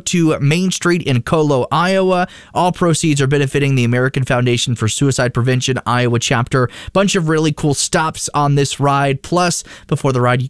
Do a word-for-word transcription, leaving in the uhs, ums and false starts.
to Main Street in Colo, Iowa. All proceeds are benefiting the American Foundation for Suicide Prevention Iowa chapter. Bunch of really cool stops on this ride. Plus, before the ride, you